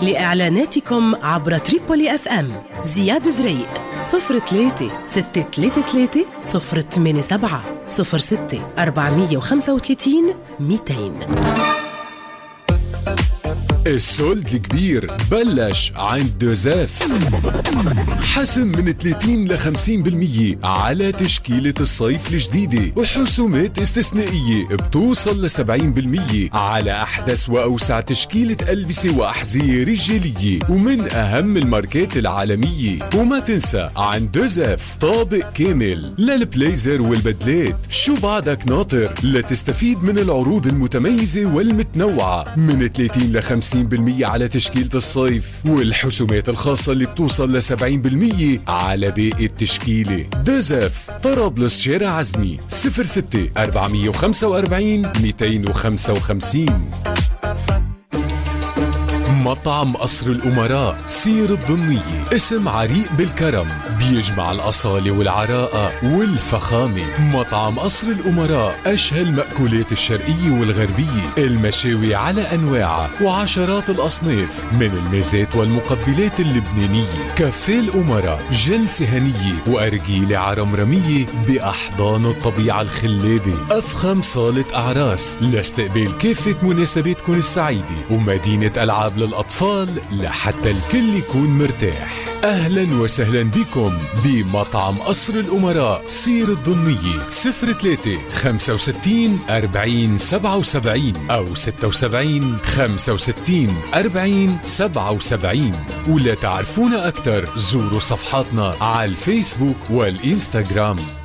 لإعلاناتكم عبر تريبولي اف ام زياد زريق 03 633 087 06 435 200. السولد الكبير بلش عند دوزاف. حسم من 30 ل 50% على تشكيلة الصيف الجديدة، وحسومات استثنائية بتوصل ل 70% على أحدث وأوسع تشكيلة ألبسة وأحذية رجالية ومن أهم الماركات العالمية. وما تنسى عند دوزاف طابق كامل للبليزر والبدلات. شو بعدك ناطر لتستفيد من العروض المتميزة والمتنوعة من 30 ل 50% على تشكيلة الصيف، والحسومات الخاصة اللي بتوصل ل 70% على باقي التشكيلة. دوزاف، طرابلس، شارع عزمي، 06 445 255. مطعم قصر الأمراء سير الضمنية، اسم عريق بالكرم بيجمع الأصالة والعراقة والفخامة. مطعم قصر الأمراء أشهى المأكولات الشرقية والغربية، المشاوي على أنواعها وعشرات الأصناف من الميزات والمقبلات اللبنانية. كافيه الأمراء، جلسة هنية وأرجيلة عرمرمية بأحضان الطبيعة الخلابة. أفخم صالة أعراس لاستقبال كافة مناسباتكم السعيدة، ومدينة ألعاب للأطفال لحتى الكل يكون مرتاح. أهلا وسهلا بكم بمطعم قصر الأمراء سير الضمنية، 03 65 40 77 أو 76 65 40 77. ولا تعرفونا أكثر زوروا صفحاتنا على الفيسبوك والإنستغرام.